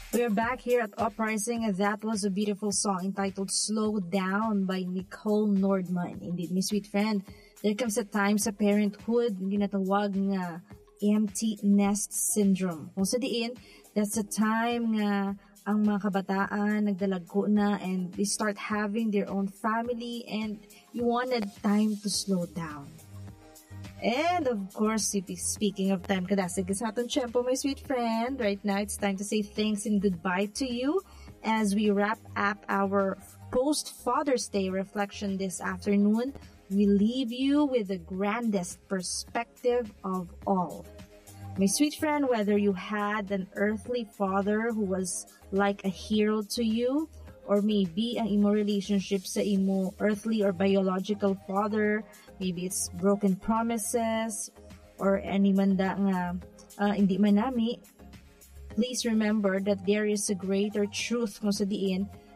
We are back here at Uprising, and that was a beautiful song entitled Slow Down by Nicole Nordman. Indeed, my sweet friend, there comes a time sa parenthood, hindi natawag nga empty nest syndrome. Kung sa diin, that's a time nga ang mga kabataan nagdalago na and they start having their own family and you wanted time to slow down. And of course, speaking of time, kadasig sa aton tiyempo, my sweet friend. Right now, it's time to say thanks and goodbye to you as we wrap up our post-Father's Day reflection this afternoon. We leave you with the grandest perspective of all. My sweet friend, whether you had an earthly father who was like a hero to you, or maybe ang imo relationship sa imo earthly or biological father, maybe it's broken promises, or any man da nga hindi man nami, please remember that there is a greater truth kung sa diin